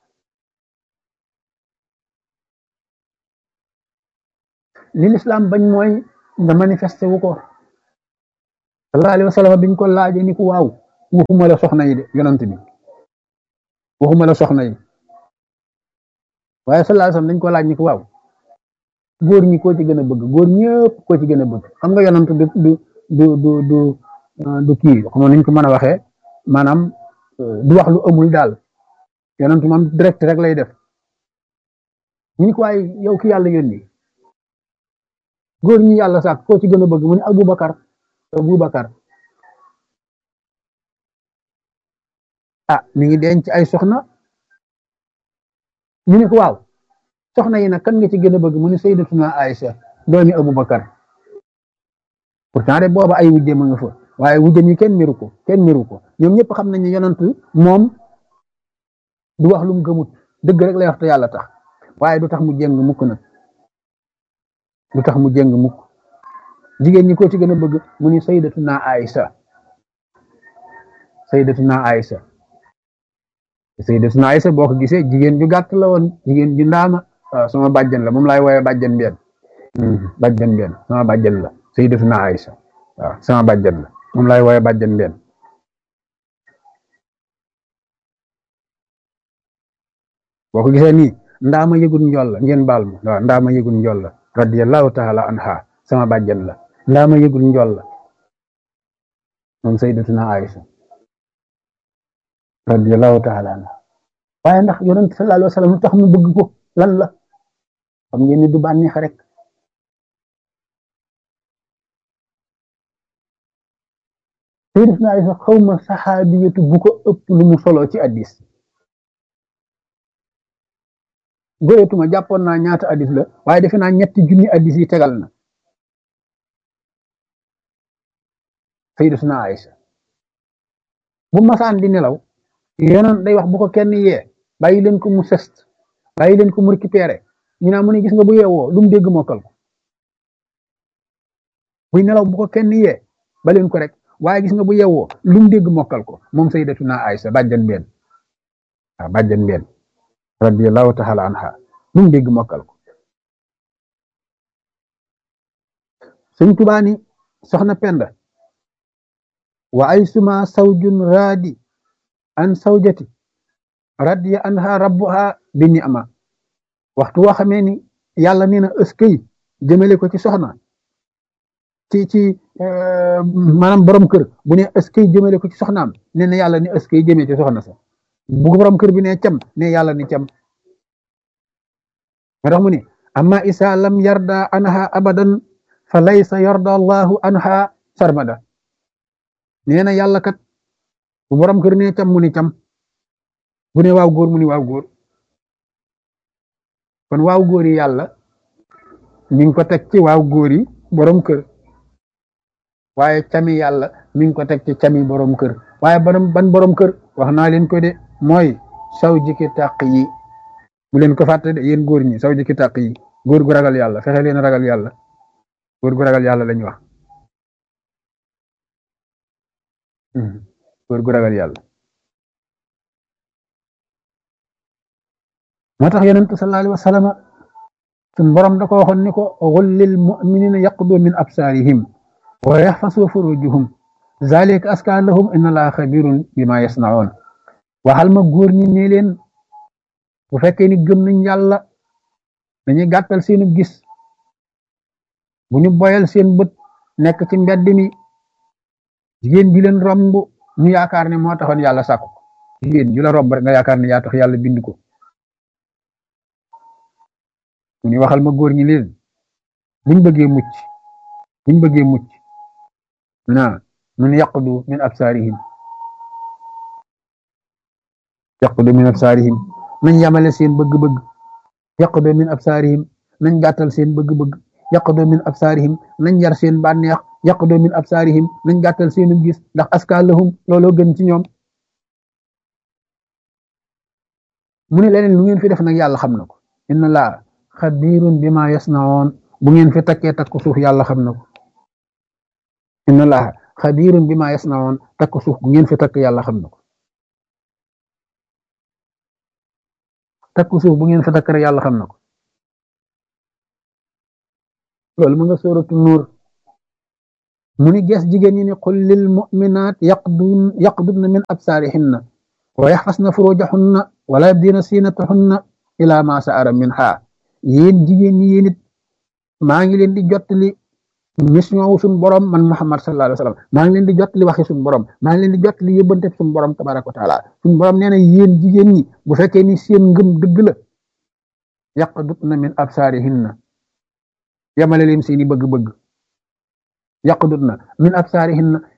li lislaam bañ mooy nga manifesté wu ko sallallahu alayhi wa sallam biñ ko laaje ni ko waaw waxuma la soxna yi de yonant bi waxuma la soxna yi waaye sallallahu alayhi wa sallam dañ ko laaj ni ko waaw góor ñi koo ci gën a bëgg góor ñëpp koo ci gën a bëgg xam nga yonant du du du du du du kii xam nga niñ ko mën a waxee maanaam du wax lu amul daal yonant moom direct rek lay def ñu ni ko waaye yow ki yàlla yónni góor ñi yàlla sax koo ci gën a bëgg mu ne Aboubacar Aboubacar ah mi ngi denc ay soxna ñu ne ko waaw soxna yi nag kan nga ci gën a bëgg mu ne Sayyidatuna Aïcha doomi Aboubacar pourtant de booba ay wujje ma nga fa waaye wujje ñi kenn miru ko kenn miru ko ñoom ñëpp xam nañ ne yonent moom du wax lu mu gëmut dëgg rek lay wax te yàlla tax waaye du tax mu jéng mukk nag lu tax mu jéng mukk jigéen ñi ko ci gën a bëgg mu ni Sayyidatuna Aïcha Sayyidatuna Aïcha Sayyidatuna Aïcha boo ko gisee jigéen ju gàtt la woon jigéen ju ndaama waaw sama bàjjan la moom laay wooye bàjjan benn bàjjan benn sama bàjjan la Sayyidatuna Aïcha waaw sama bàjjan la moom laay wooye bàjjan benn boo ko gisee nii ndaama yëgul njool la ngeen baal ma waaw ndaama yëgul njool la radiyallahu taala anha sama bàjjan la ndaama yëgul njool la moom Sayyidatuna Aïcha radiyallahu taala anha waaye ndax yonent sallallahu alayhi wa sallam lu tax mu bëgg ko lan la xam ngeen ni du bànneex rek Sayyidatuna Aïcha xawma saxaabiyatu bu ko ëpp lu mu solo ci addis goyetuma jàppoon naa ñaata addis la waaye defe naa ñetti junni addis yi tegal na Sayyidatuna Aïcha bu masaan di nelaw yonoon day wax bu ko kenn yee bàyyi leen ko mu sest bàyyi leen ko mu récupéré ñu naa mu ne gis nga bu yeewoo lu mu dégg mokkal ko buy nelaw bu ko kenn yee ba leen ko rek waaye gis nga bu yeewoo lu mu dégg mokkal ko moom Sayyidatuna Aïcha bàjjan benn waaw bàjjan benn radiyallahu taala anha lu mu dégg mokkal ko. Sëñ Tuubaa ni soxna Penda wa ay suma sawjun raadi an sawjati radiya anha rabbuha bi ni'ma waxtu woo xamee ni yàlla nee na ëskay jëmale ko ci soxna ci ci maanaam borom kër bu ne ëskay jëmale ko ci soxnaam nee na yàlla ni ëskay jëmee ci soxna sa bu borom kër bi ne cam ne yàlla ni cam ma tax mu ne amma isa lam yarda anha abadan fa laysa yarda allahu anha sarmada nee na yàlla kat bu borom kër ne cam mu ni cam bu ne waaw góor mu ni waaw góor kon waaw góor yi yàlla mi ngi ko teg ci waaw góor yi borom kër waaye cami yàlla mi ngi ko teg ci cami borom kër waaye ban ban borom kër wax naa leen ko de mooy saw jiki tàq yi bu leen ko fàtte de yéen góor ñi saw jiki tàq yi góor gu ragal yàlla fexe leen ragal yàlla góor gu ragal yàlla lañ wax góor gu ragal yàlla moo tax yonent sallallahu alayhi wa sallam sun borom da ko waxoon ni ko qul lil mu'minina yaqdu min absarihim wa yaxfasu furujuhum zalika aska lahum inna allaha xabirun bima yasnaun waxal ma góor ñi ne leen bu fekkee ni gëm nañ yàlla dañuy gàttal seenu gis bu ñu boyal seen bët nekk ci mbedd mi jigéen ji leen romb ñu yaakaar ne moo taxoon yàlla sàkku jigéen ju la romb rek nga yaakaar ne yaa tax yàlla bind ko mu ni waxal ma góor ñi leen buñ bëggee mucc buñ bëggee mucc naa nun yaqdu min absaarihim yaqdu min absaarihim nañ yamale seen bëgg-bëgg yaqdu min absaarihim nañ gàttal seen bëgg-bëgg yaqdu min absaarihim nañ yar seen bànneex yaqdu min absaarihim nañ gàttal seenu gis ndax aska lahum looloo gën ci ñoom mu ne leneen lu ngeen fi def nag yàlla xam na ko inna laa xabirun bima yasnaun bu ngeen fi takkee takku suuf yàlla xam na ko inna laa xabirun bima yasnaun takku suuf bu ngeen fi takk yàlla xam na ko takku suuf bu ngeen fi takk rek yàlla xam na ko loolu mu nga sóoratu nuur mu ni gees jigéen ñi ni qul lil mu'minaat yaqdun yaqdudna min absaarihinna wa yaxfasna furujahunna wala yabdina siinatahunna ila ma sa'ara minha yéen jigéen ñi yéen it maa ngi leen di jottali mission wu suñ borom man Muhammad sallallahu alayhi wa sallam maa ngi leen di jottali waxi suñ borom maa ngi leen di jottali yëbbante suñ borom tabaraka wa taala suñ borom nee na yéen jigéen ñi bu fekkee ni seen ngëm dëgg la yaqdudna min absaarihinna yamale leen seeni bëgg-bëgg yaqdudna min absaarihinna